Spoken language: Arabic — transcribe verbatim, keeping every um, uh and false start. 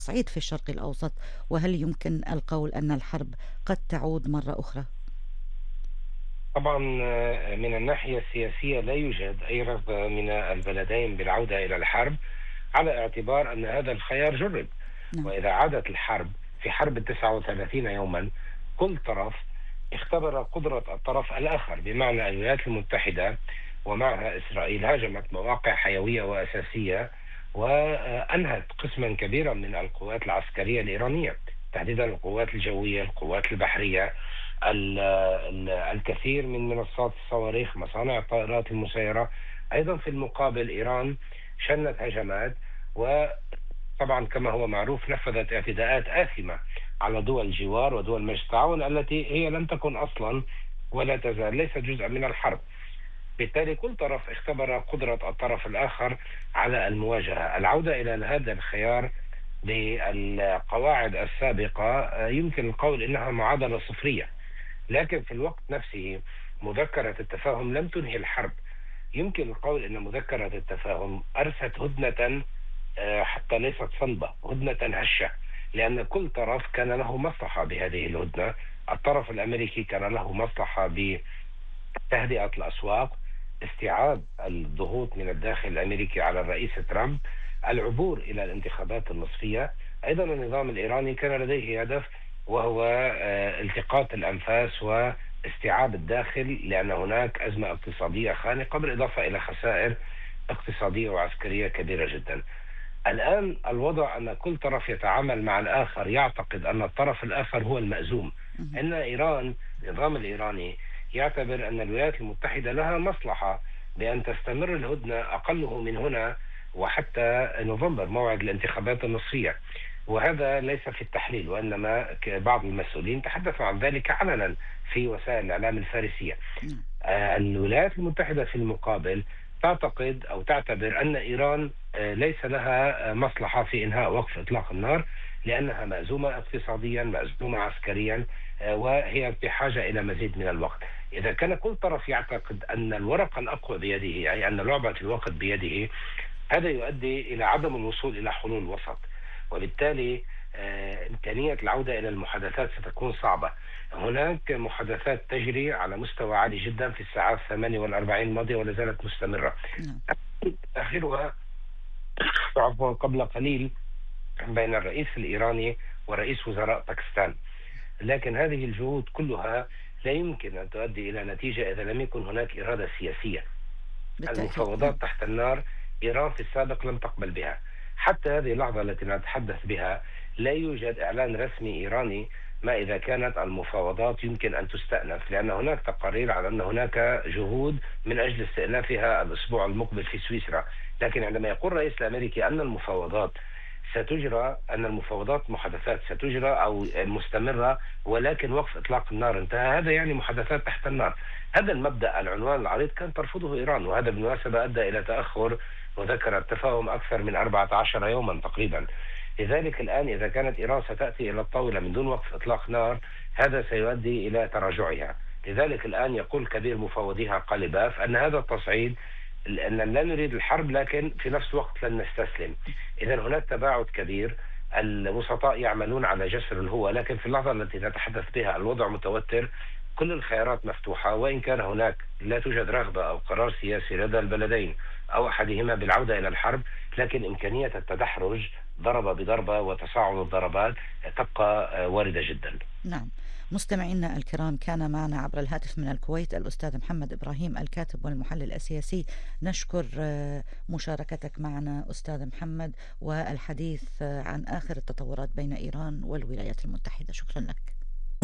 التصعيد في الشرق الأوسط؟ وهل يمكن القول أن الحرب قد تعود مرة أخرى؟ طبعا آه، من الناحية السياسية لا يوجد أي رغبة من البلدين بالعودة إلى الحرب، على اعتبار أن هذا الخيار جرب. نعم. وإذا عادت الحرب في حرب التسعة وثلاثين يوما، كل طرف اختبر قدرة الطرف الآخر، بمعنى الولايات المتحدة ومعها إسرائيل هاجمت مواقع حيوية وأساسية، وأنهت قسما كبيرا من القوات العسكرية الإيرانية، تحديدا القوات الجوية، القوات البحرية، ال- ال- الكثير من منصات الصواريخ، مصانع الطائرات المسيرة. أيضا في المقابل إيران شنت هجمات، وطبعا كما هو معروف نفذت اعتداءات آثمة على دول الجوار ودول مجلس التعاون التي هي لم تكن أصلا ولا تزال ليست جزءا من الحرب. بالتالي كل طرف اختبر قدرة الطرف الآخر على المواجهة. العودة إلى هذا الخيار بالقواعد السابقة آه، يمكن القول إنها معادلة صفرية، لكن في الوقت نفسه مذكرة التفاهم لم تنهي الحرب. يمكن القول أن مذكرة التفاهم أرست هدنة، آه، حتى ليست صلبة، هدنة هشة، لأن كل طرف كان له مصلحة بهذه الهدنة. الطرف الأمريكي كان له مصلحة بتهدئة الأسواق، استيعاب الضغوط من الداخل الأمريكي على الرئيس ترامب، العبور إلى الانتخابات النصفية. أيضا النظام الإيراني كان لديه هدف، وهو آه، التقاط الأنفاس واستيعاب الداخل، لأن هناك أزمة اقتصادية خانقة بالإضافة إلى خسائر اقتصادية وعسكرية كبيرة جدا. الآن الوضع أن كل طرف يتعامل مع الآخر يعتقد أن الطرف الآخر هو المأزوم. مهم. أن إيران، النظام الإيراني يعتبر أن الولايات المتحدة لها مصلحة بأن تستمر الهدنة أقله من هنا وحتى نوفمبر، موعد الانتخابات النصفية. وهذا ليس في التحليل، وإنما بعض المسؤولين تحدثوا عن ذلك علنا في وسائل الإعلام الفارسية. نعم. آه، الولايات المتحدة في المقابل تعتقد أو تعتبر أن إيران آه، ليس لها آه، مصلحة في إنهاء وقف إطلاق النار، لأنها مأزومة اقتصاديا، مأزومة عسكريا، آه، وهي بحاجة إلى مزيد من الوقت. إذا كان كل طرف يعتقد أن الورقة الأقوى بيده، أي أن لعبة الوقت بيده، هذا يؤدي إلى عدم الوصول إلى حلول وسط، وبالتالي آه، إمكانية العودة إلى المحادثات ستكون صعبة. هناك محادثات تجري على مستوى عالي جدا في الساعات الثمانية والأربعين الماضية ولا زالت مستمرة. نعم. آخرها عفوا قبل قليل بين الرئيس الإيراني ورئيس وزراء باكستان. لكن هذه الجهود كلها لا يمكن أن تؤدي إلى نتيجة إذا لم يكن هناك إرادة سياسية. بالتأكيد. نعم. المفاوضات تحت النار إيران في السابق لم تقبل بها. حتى هذه اللحظة التي نتحدث بها لا يوجد إعلان رسمي إيراني ما إذا كانت المفاوضات يمكن أن تستأنف، لأن هناك تقارير على أن هناك جهود من أجل استئنافها الأسبوع المقبل في سويسرا. لكن عندما يقول الرئيس الأمريكي أن المفاوضات ستجرى، أن المفاوضات محادثات ستجرى أو مستمرة، ولكن وقف إطلاق النار انتهى، هذا يعني محادثات تحت النار. هذا المبدأ، العنوان العريض، كان ترفضه إيران، وهذا بالمناسبة أدى إلى تأخر وذكر التفاهم أكثر من أربعة عشر يوما تقريبا. لذلك الآن إذا كانت إيران ستأتي إلى الطاولة من دون وقف إطلاق نار، هذا سيؤدي إلى تراجعها. لذلك الآن يقول كبير مفوضيها قالباف أن هذا التصعيد، أن لا نريد الحرب لكن في نفس الوقت لن نستسلم. إذا هناك تباعد كبير. الوسطاء يعملون على جسر الهوى، لكن في اللحظة التي نتحدث بها الوضع متوتر، كل الخيارات مفتوحة، وإن كان هناك لا توجد رغبة أو قرار سياسي لدى البلدين أو أحدهما بالعودة إلى الحرب، لكن إمكانية التدحرج ضربة بضربة وتصاعد الضربات تبقى واردة جدا. نعم. مستمعينا الكرام، كان معنا عبر الهاتف من الكويت الأستاذ محمد إبراهيم، الكاتب والمحلل السياسي. نشكر آه، مشاركتك معنا أستاذ محمد، والحديث آه، عن آخر التطورات بين إيران والولايات المتحدة. شكرا لك.